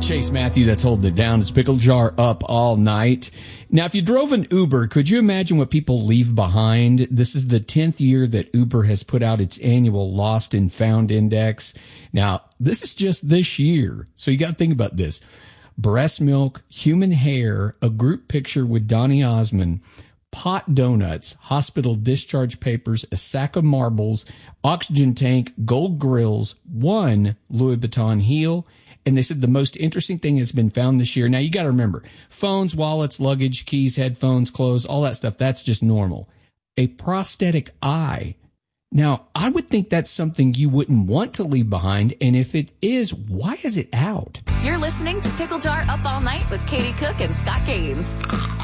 Chase Matthew, that's holding it down. It's Pickle Jar up all night. Now, if you drove an Uber, could you imagine what people leave behind? This is the 10th year that Uber has put out its annual Lost and Found Index. Now, this is just this year. So you got to think about this. Breast milk, human hair, a group picture with Donny Osmond, pot donuts, hospital discharge papers, a sack of marbles, oxygen tank, gold grills, one Louis Vuitton heel. And they said the most interesting thing that's been found this year. Now, you got to remember, phones, wallets, luggage, keys, headphones, clothes, all that stuff, that's just normal. A prosthetic eye. Now, I would think that's something you wouldn't want to leave behind. And if it is, why is it out? You're listening to Pickle Jar Up All Night with Katie Cook and Scott Gaines.